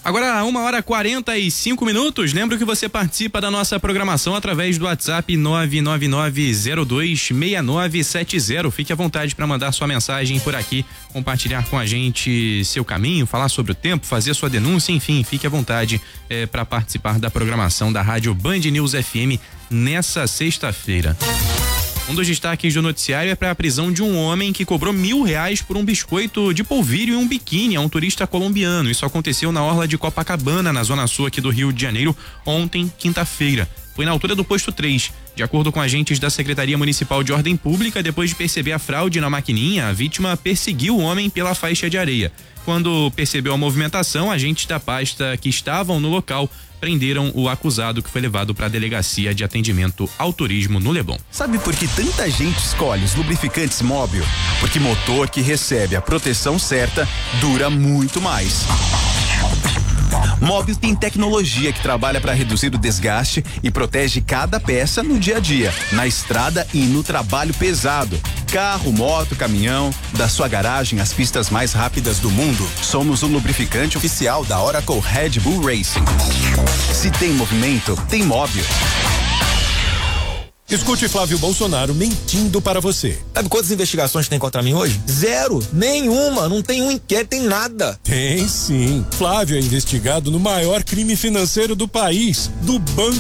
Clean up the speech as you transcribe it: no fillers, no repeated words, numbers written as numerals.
Agora, 1h45. Lembro que você participa da nossa programação através do WhatsApp 999026970. Fique à vontade para mandar sua mensagem por aqui, compartilhar com a gente seu caminho, falar sobre o tempo, fazer sua denúncia, enfim, fique à vontade para participar da programação da Rádio Band News FM nessa sexta-feira. Um dos destaques do noticiário é para a prisão de um homem que cobrou R$1.000 por um biscoito de polvilho e um biquíni a um turista colombiano. Isso aconteceu na orla de Copacabana, na zona sul aqui do Rio de Janeiro, ontem, quinta-feira. Foi na altura do posto 3. De acordo com agentes da Secretaria Municipal de Ordem Pública, depois de perceber a fraude na maquininha, a vítima perseguiu o homem pela faixa de areia. Quando percebeu a movimentação, agentes da pasta que estavam no local prenderam o acusado, que foi levado para a delegacia de atendimento ao turismo no Leblon. Sabe por que tanta gente escolhe os lubrificantes Móbil? Porque motor que recebe a proteção certa dura muito mais. Móbil tem tecnologia que trabalha para reduzir o desgaste e protege cada peça no dia a dia, na estrada e no trabalho pesado. Carro, moto, caminhão, da sua garagem às pistas mais rápidas do mundo, somos o lubrificante oficial da Oracle Red Bull Racing. Se tem movimento, tem Móbil. Escute Flávio Bolsonaro mentindo para você. Sabe quantas investigações tem contra mim hoje? Zero, nenhuma, não tem um inquérito, tem nada. Tem sim. Flávio é investigado no maior crime financeiro do país, do Banco